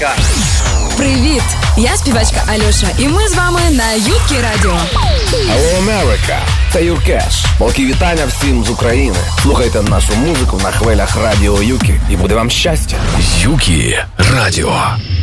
Привіт! Я співачка Альоша, і ми з вами на Юкі Радіо. Hello, America! Це Юкеш. Великі вітання всім з України. Слухайте нашу музику на хвилях Радіо Юкі. І буде вам щастя. Юкі Радіо.